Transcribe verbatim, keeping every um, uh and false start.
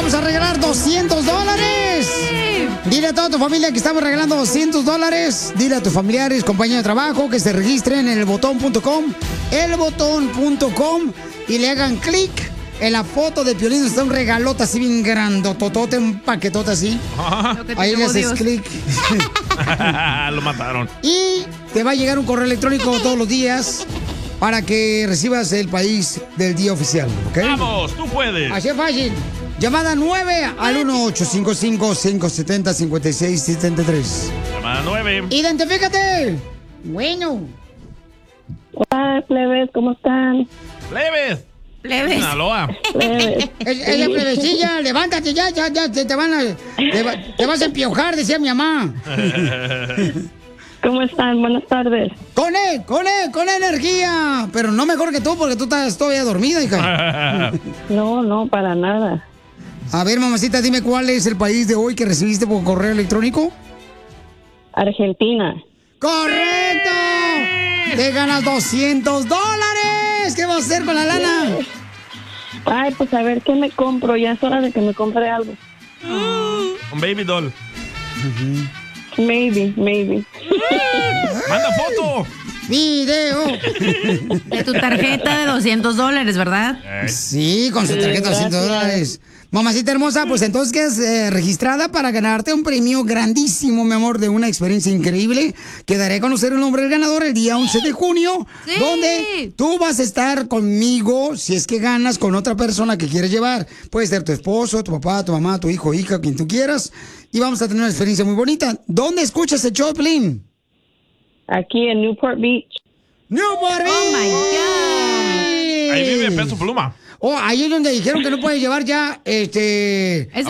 vamos a regalar doscientos dólares. Dile a toda tu familia que estamos regalando doscientos dólares. Dile a tus familiares, compañeros de trabajo, que se registren en elbotón punto com, elbotón punto com, y le hagan clic en la foto de Piolín. Está un regalota así bien grandototote, un paquetote así. Ahí le haces clic. Lo mataron. Y te va a llegar un correo electrónico todos los días para que recibas el país del día oficial, ¿ok? Vamos, tú puedes. Así es fácil. Llamada nueve al uno ocho cinco cinco, cinco siete cero, cinco seis siete tres. Llamada nueve. ¡Identifícate! Bueno. Hola, plebes, ¿cómo están? ¡Plebes! Plebes. Sinaloa. Plebes. Ella plebecilla, levántate ya, ya, ya, te, te van a... Te, va- te vas a empiojar, decía mi mamá. ¿Cómo están? Buenas tardes. Con él, con él, con energía. Pero no mejor que tú, porque tú estás todavía dormida, hija. No, no, para nada. A ver, mamacita, dime cuál es el país de hoy que recibiste por correo electrónico. Argentina. ¡Correcto! ¡Te ganas doscientos dólares! ¿Qué vas a hacer con la lana? Ay, pues a ver qué me compro. Ya es hora de que me compre algo. Un baby doll. Maybe, maybe. ¡Manda foto! ¡Video! De tu tarjeta de doscientos dólares, ¿verdad? Sí, con su Sí, tarjeta de doscientos gracias. dólares. Mamacita hermosa, pues entonces quedas eh, registrada para ganarte un premio grandísimo, mi amor, de una experiencia increíble que daré a conocer el nombre del ganador el día once de junio, Sí. donde tú vas a estar conmigo si es que ganas con otra persona que quieres llevar. Puede ser tu esposo, tu papá, tu mamá, tu hijo, hija, quien tú quieras. Y vamos a tener una experiencia muy bonita. ¿Dónde escuchas el show, Piolín? Aquí en Newport Beach. ¡Newport Beach! Oh, my God. Ahí vive Peso Pluma. Oh, ahí es donde dijeron que no puedes llevar ya, este... Es